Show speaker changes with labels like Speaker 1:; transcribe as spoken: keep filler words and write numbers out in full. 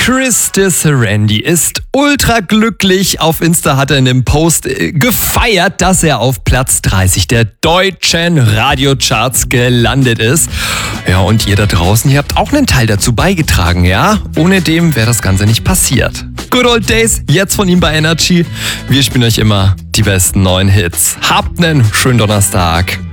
Speaker 1: Chris Randy ist ultra glücklich. Auf Insta hat er in dem Post äh, gefeiert, dass er auf Platz dreißig der deutschen Radiocharts gelandet ist. Ja, und ihr da draußen, ihr habt auch einen Teil dazu beigetragen, ja? Ohne dem wäre das Ganze nicht passiert. Good Old Days, jetzt von ihm bei Energy. Wir spielen euch immer die besten neuen Hits. Habt einen schönen Donnerstag.